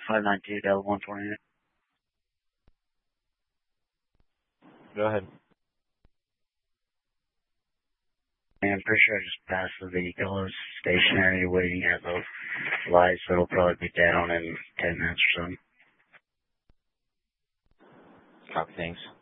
592 Delta 128. Go ahead. I'm pretty sure I just passed the vehicle. It's stationary, waiting at the light, so it'll probably be down in 10 minutes or so. Copy, thanks.